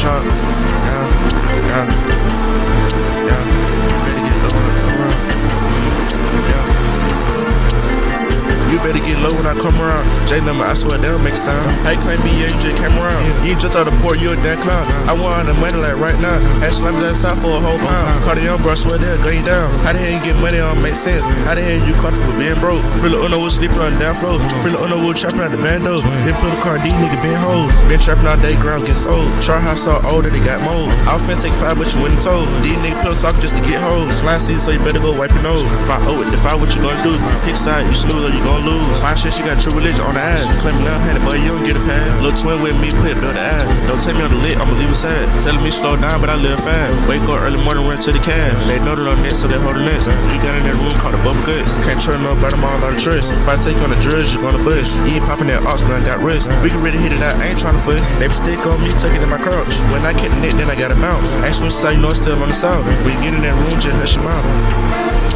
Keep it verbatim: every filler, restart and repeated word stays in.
trunk. Yeah, yeah, yeah. Better get low when I come around. Yeah. You better get low when I come around. J number, I swear they don't make a sound. I claim me, yeah, you just came around. You ain't just out the port, you a damn clown. I want the money like right now. Had slapped that side for a whole pound. Caught a young bro, swear they'll gun you down. How the hell you get money on make sense? How the hell you comfortable being broke? Free Uno was sleeping on the down floor. Free Uno was trapping at the bando. Then put a car, these niggas been hoes. Been trapping all day, grounds get sold. Try house so old that they got mold. I was finna take five, but you wouldn't told. These niggas pillow talk just to get hoes. Slime season, so you better go wipe your nose. If I owe it, if I what you gonna do? Pick side, you snooze or you gonna lose. Fine shit, she got true religion on the ass. Claim me left-handed, but you don't get a pass. Little twin with me, put it build the ass. Don't take me on the lit, I'ma leave it sad. Telling me slow down, but I live fast. Wake up early morning, run to the cash. They know that I'm next, so they hold the next. You got in that room called the bubble guts. Can't trust nobody, I'm all on the trust. If I take you on the drugs, you gonna bust. You ain't popping that ox gun, got rust. We can really hit it out, I ain't tryna fuss. They be stick on me, take it in my crotch. When I get the neck, then I gotta bounce. Ask which side, you know it's still on the south. When you get in that room, just hush your mouth.